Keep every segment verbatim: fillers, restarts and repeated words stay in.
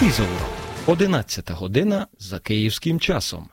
tíz óra. одинадцята година за київським часом.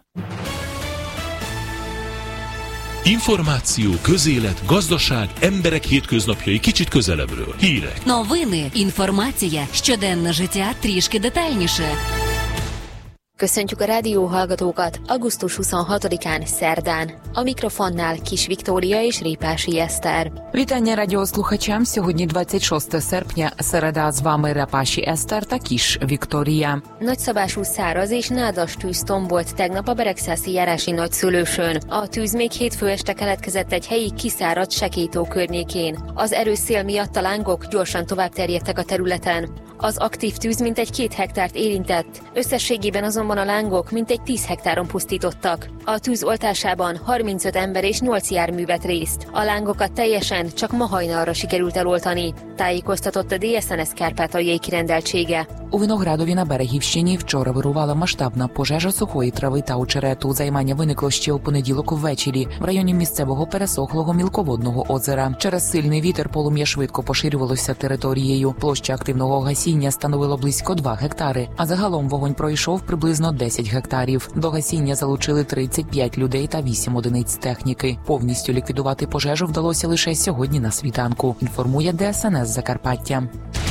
Információ, közélet, gazdaság, emberek hétköznapjai kicsit közelebbről. Hírek. Новини, інформація, щоденне життя трішки детальніше. Köszöntjük a rádió hallgatókat augusztus huszonhatodikán szerdán. A mikrofonnál Kis Viktória és Ріпаші Естер. Вітання радіослухачам. Сьогодні двадцять шостого серпня, середа, з вами Ріпаші Естер та Kis Viktória. Nagyszabású száraz és nádas tűz tombolt tegnap a Beregszászi járási nagyszülősön. A tűz még hétfő este keletkezett egy helyi kiszáradt sekélytó környékén. Az erős szél miatt a lángok gyorsan tovább terjedtek a területen. Az aktív tűz mintegy két hektárt érintett, összességében azonban a lángok mintegy tíz hektáron pusztítottak. A tűz oltásában harmincöt ember és nyolc jármű vett részt. A lángokat teljesen csak ma hajnalra sikerült eloltani, tájékoztatott a дес ен ес Kárpátaljai kirendeltsége. У Виноградові на Берегівщині вчора вирувала масштабна пожежа сухої трави та очерету. Займання виникло ще у понеділок ввечері в районі місцевого пересохлого мілководного озера. Через сильний вітер полум'я швидко поширювалося територією. Площа активного гасіння становила близько два гектари, а загалом вогонь пройшов приблизно десять гектарів. До гасіння залучили тридцять п'ять людей та вісім одиниць техніки. Повністю ліквідувати пожежу вдалося лише сьогодні на світанку, інформує дес ен ес Закарпаття.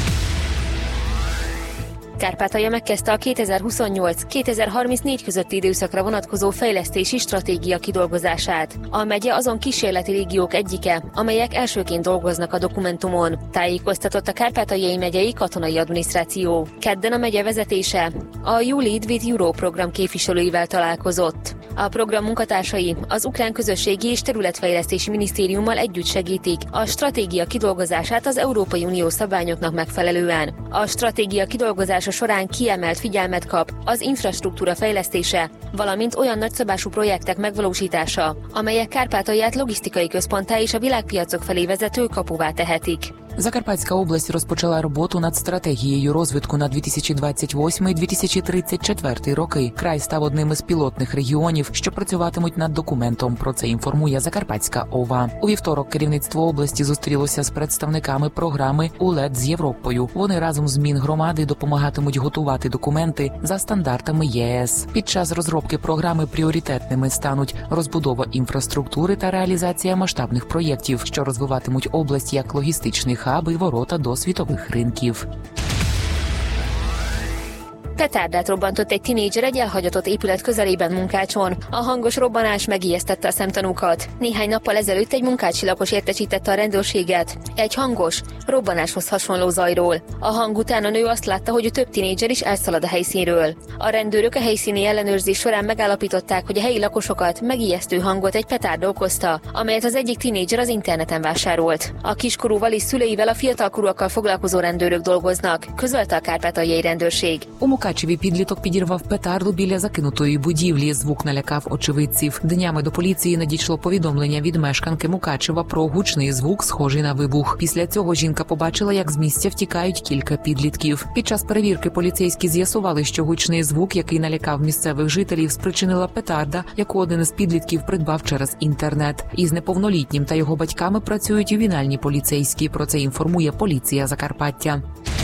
Kárpátalja megkezdte a kétezer-huszonnyolc kétezer-harmincnégy közötti időszakra vonatkozó fejlesztési stratégia kidolgozását. A megye azon kísérleti régiók egyike, amelyek elsőként dolgoznak a dokumentumon, tájékoztatott a Kárpátaljai megyei katonai adminisztráció. Kedden a megye vezetése a You Lead with Euro program képviselőivel találkozott. A program munkatársai az ukrán közösségi és területfejlesztési minisztériummal együtt segítik a stratégia kidolgozását az Európai Unió szabványoknak megfelelően. A stratégia kidolgozása során kiemelt figyelmet kap az infrastruktúra fejlesztése, valamint olyan nagyszabású projektek megvalósítása, amelyek Kárpátalját logisztikai központtá és a világpiacok felé vezető kapuvá tehetik. Закарпатська область розпочала роботу над стратегією розвитку на дві тисячі двадцять восьмий - дві тисячі тридцять четвертий роки. Край став одним із пілотних регіонів, що працюватимуть над документом. Про це інформує Закарпатська ОВА. У вівторок керівництво області зустрілося з представниками програми «УЛЕД з Європою». Вони разом з Мінгромади допомагатимуть готувати документи за стандартами ЄС. Під час розробки програми пріоритетними стануть розбудова інфраструктури та реалізація масштабних проєктів, що розвиватимуть область як логістичний хаб і ворота до світових ринків. Petárdát robbantott egy tinédzser egy elhagyatott épület közelében Munkácson. A hangos robbanás megijesztette a szemtanúkat. Néhány nappal ezelőtt egy munkácsi lakos értesítette a rendőrséget egy hangos, robbanáshoz hasonló zajról. A hang után a nő azt látta, hogy több tinédzser is elszalad a helyszínről. A rendőrök a helyszíni ellenőrzés során megállapították, hogy a helyi lakosokat megijesztő hangot egy petárda okozta, amelyet az egyik tinédzser az interneten vásárolt. A kiskorúval és szüleivel a fiatalkorúakkal foglalkozó rendőrök dolgoznak, közölte a Kárpátaljai rendőrség. Мукачеві підліток підірвав петарду біля закинутої будівлі. Звук налякав очевидців. Днями до поліції надійшло повідомлення від мешканки Мукачева про гучний звук, схожий на вибух. Після цього жінка побачила, як з місця втікають кілька підлітків. Під час перевірки поліцейські з'ясували, що гучний звук, який налякав місцевих жителів, спричинила петарда, яку один із підлітків придбав через інтернет. Із неповнолітнім та його батьками працюють ювенальні поліцейські. Про це інформує поліція Закарпаття.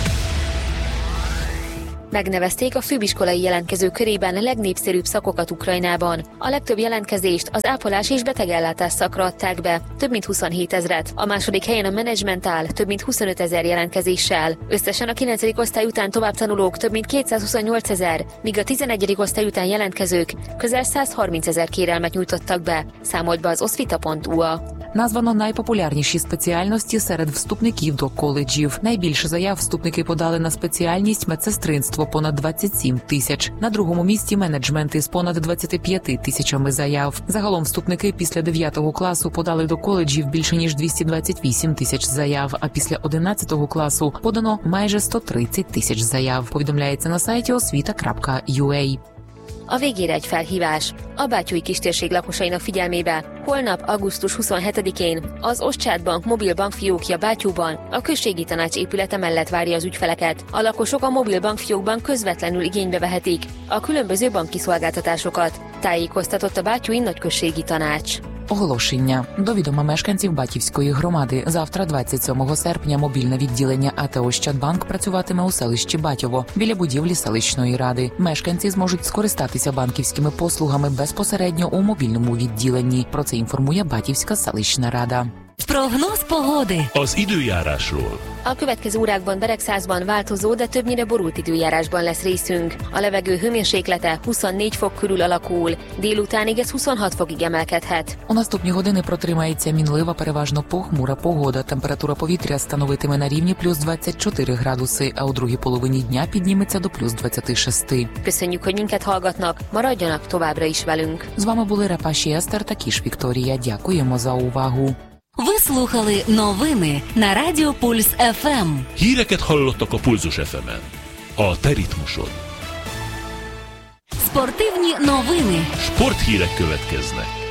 Megnevezték a főiskolai jelentkezők körében a legnépszerűbb szakokat Ukrajnában. A legtöbb jelentkezést az ápolás és betegellátás szakra adták be, több mint huszonhét ezret. A második helyen a menedzsment áll, több mint huszonöt ezer jelentkezéssel. Összesen a kilencedik osztály után tovább tanulók több mint kétszázhuszonnyolc ezer, míg a tizenegyedik osztály után jelentkezők közel százharminc ezer kérelmet nyújtottak be, számolt be az osvita pont u á. Названо найпопулярніші спеціальності серед вступників до коледжів. Найбільше заяв вступники подали на спеціальність медсестринство – понад двадцять сім тисяч. На другому місці менеджмент із понад двадцять п'ять тисячами заяв. Загалом вступники після дев'ятого класу подали до коледжів більше ніж двісті двадцять вісім тисяч заяв, а після одинадцятого класу подано майже сто тридцять тисяч заяв. Повідомляється на сайті освіта крапка ю а. A végére egy felhívás. A Bátyúi kistérség lakosainak figyelmébe holnap, augusztus huszonhetedikén az Oszcsát Bank mobil bankfiókja Bátyúban a községi tanács épülete mellett várja az ügyfeleket. A lakosok a mobil bankfiókban közvetlenül igénybe vehetik a különböző banki szolgáltatásokat, tájékoztatott a Bátyúi nagyközségi tanács. Оголошення. До відома мешканців Батьківської громади. Завтра, двадцять сьомого серпня, мобільне відділення АТ «Ощадбанк» працюватиме у селищі Батьово, біля будівлі селищної ради. Мешканці зможуть скористатися банківськими послугами безпосередньо у мобільному відділенні. Про це інформує Батьківська селищна рада. Прогноз pогоди. Az időjárásról. A következő órákban Beregszázban változó, de többnyire borult időjárásban lesz részünk. A levegő hőmérséklete huszonnégy fok körül alakul, délutánig ez huszonhat fokig emelkedhet. У наступні години протримається мінлива, переважно похмура погода. Температура повітря становитиме на рівні плюс двадцять чотири градуси, а у другій половині дня підніметься до плюс двадцять шість. Köszönjük, hogy minket hallgatnak, maradjanak továbbra is velünk. З вами були Репаші Естер та Кіш Вікторія. Дякуємо за увагу. Ви слухали новини на Радіо Пульс еф ем. Híreket hallottak a Pulzus еф емен. A te ritmusod. Спортивні новини. Sporthírek következnek.